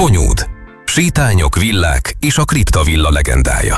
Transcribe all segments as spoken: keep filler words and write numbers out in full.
Fonyód, sétányok, villák és a kriptavilla legendája.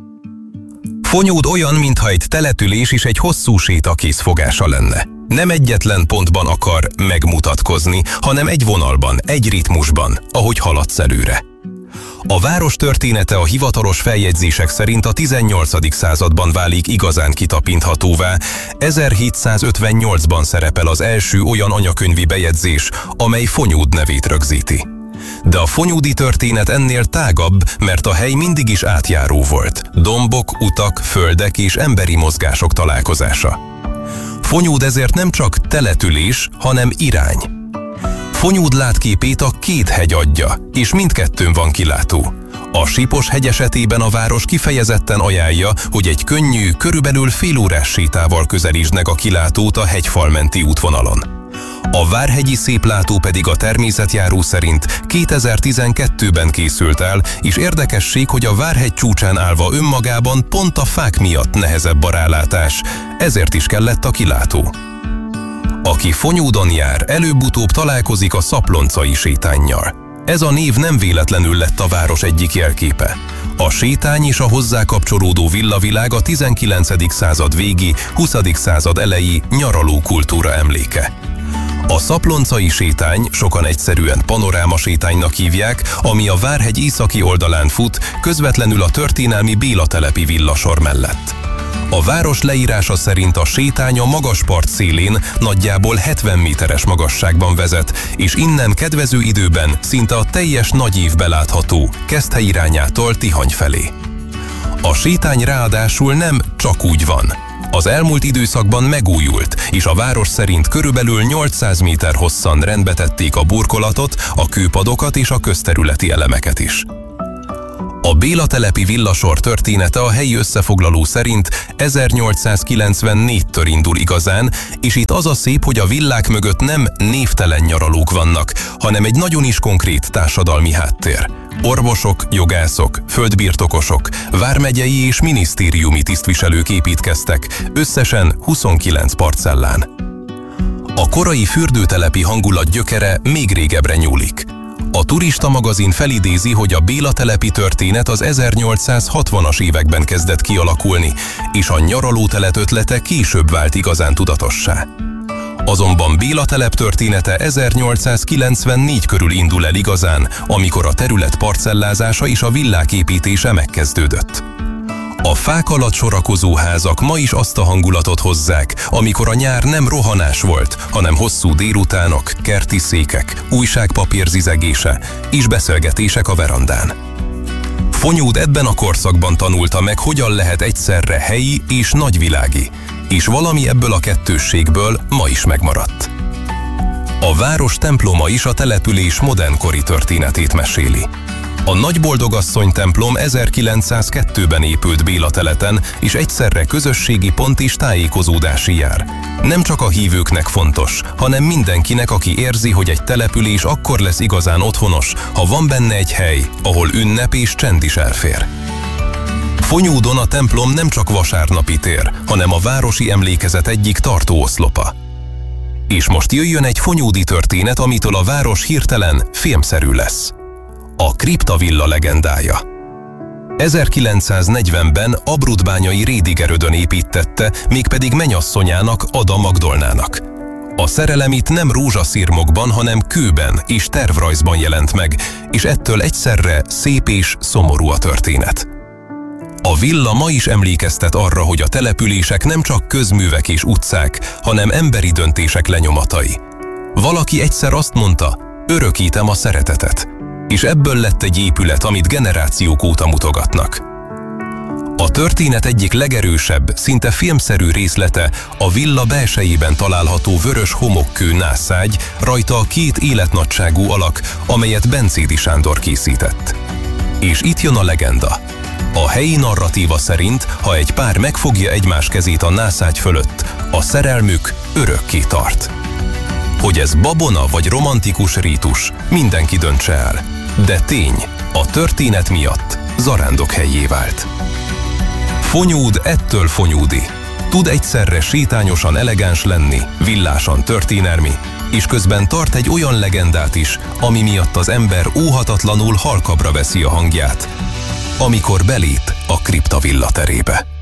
Fonyód olyan, mintha egy teletülés is egy hosszú séta készfogása lenne. Nem egyetlen pontban akar megmutatkozni, hanem egy vonalban, egy ritmusban, ahogy haladsz előre. A város története a hivatalos feljegyzések szerint a tizennyolcadik században válik igazán kitapinthatóvá. ezerhétszázötvennyolcban szerepel az első olyan anyakönyvi bejegyzés, amely Fonyód nevét rögzíti. De a fonyódi történet ennél tágabb, mert a hely mindig is átjáró volt. Dombok, utak, földek és emberi mozgások találkozása. Fonyód ezért nem csak teletülés, hanem irány. Fonyód látképét a két hegy adja, és mindkettőn van kilátó. A Sipos-hegy esetében a város kifejezetten ajánlja, hogy egy könnyű, körülbelül félórás sétával közelítsd meg a kilátót a hegyfalmenti útvonalon. A Várhegyi széplátó pedig a természetjáró szerint kétezer-tizenkettőben készült el, és érdekesség, hogy a Várhegy csúcsán állva önmagában pont a fák miatt nehezebb a rálátás, ezért is kellett a kilátó. Aki Fonyódon jár, előbb-utóbb találkozik a Szaploncai sétánnyal. Ez a név nem véletlenül lett a város egyik jelképe. A sétány és a hozzá kapcsolódó villavilág a tizenkilencedik század végi, huszadik század eleji nyaraló kultúra emléke. A Szaploncai sétány sokan egyszerűen panorámasétánynak hívják, ami a Várhegy északi oldalán fut, közvetlenül a történelmi Béla telepi villasor mellett. A város leírása szerint a sétány a magas part szélén nagyjából hetven méteres magasságban vezet, és innen kedvező időben szinte a teljes nagyív belátható, Keszthely irányától Tihany felé. A sétány ráadásul nem csak úgy van. Az elmúlt időszakban megújult, és a város szerint körülbelül nyolcszáz méter hosszan rendbe tették a burkolatot, a kőpadokat és a közterületi elemeket is. A Béla telepi villasor története a helyi összefoglaló szerint ezernyolcszázkilencvennégytől indul igazán, és itt az a szép, hogy a villák mögött nem névtelen nyaralók vannak, hanem egy nagyon is konkrét társadalmi háttér. Orvosok, jogászok, földbirtokosok, vármegyei és minisztériumi tisztviselők építkeztek, összesen huszonkilenc parcellán. A korai fürdőtelepi hangulat gyökere még régebbre nyúlik. A Turista magazin felidézi, hogy a Béla telepi történet az ezernyolcszázhatvanas években kezdett kialakulni, és a nyaralótelet ötlete később vált igazán tudatossá. Azonban Béla telep története ezernyolcszázkilencvennégy körül indul el igazán, amikor a terület parcellázása és a villák építése megkezdődött. A fák alatt sorakozó házak ma is azt a hangulatot hozzák, amikor a nyár nem rohanás volt, hanem hosszú délutánok, kerti székek, újságpapír zizegése és beszélgetések a verandán. Fonyód ebben a korszakban tanulta meg, hogyan lehet egyszerre helyi és nagyvilági, és valami ebből a kettősségből ma is megmaradt. A város temploma is a település modernkori történetét meséli. A Nagyboldogasszony templom ezerkilencszázkettőben épült Béla teleten, és egyszerre közösségi pont és tájékozódási jár. Nem csak a hívőknek fontos, hanem mindenkinek, aki érzi, hogy egy település akkor lesz igazán otthonos, ha van benne egy hely, ahol ünnep és csend is elfér. Fonyódon a templom nem csak vasárnapi tér, hanem a városi emlékezet egyik tartóoszlopa. És most jöjjön egy fonyódi történet, amitől a város hirtelen filmszerű lesz. A kriptavilla legendája. ezerkilencszáznegyvenben Abrudbányai Rédigerödön építtette, mégpedig menyasszonyának, Ada Magdolnának. A szerelem itt nem rózsaszirmokban, hanem kőben és tervrajzban jelent meg, és ettől egyszerre szép és szomorú a történet. A villa ma is emlékeztet arra, hogy a települések nem csak közművek és utcák, hanem emberi döntések lenyomatai. Valaki egyszer azt mondta, örökítem a szeretetet. És ebből lett egy épület, amit generációk óta mutogatnak. A történet egyik legerősebb, szinte filmszerű részlete a villa belsejében található vörös homokkő nászágy, rajta a két életnagyságú alak, amelyet Bencédi Sándor készített. És itt jön a legenda. A helyi narratíva szerint, ha egy pár megfogja egymás kezét a nászágy fölött, a szerelmük örökké tart. Hogy ez babona vagy romantikus rítus, mindenki döntse el. De tény, a történet miatt zarándokhelyé vált. Fonyód ettől fonyódi. Tud egyszerre sétányosan elegáns lenni, villásan történelmi, és közben tart egy olyan legendát is, ami miatt az ember óhatatlanul halkabbra veszi a hangját, amikor belép a kriptavilla terébe.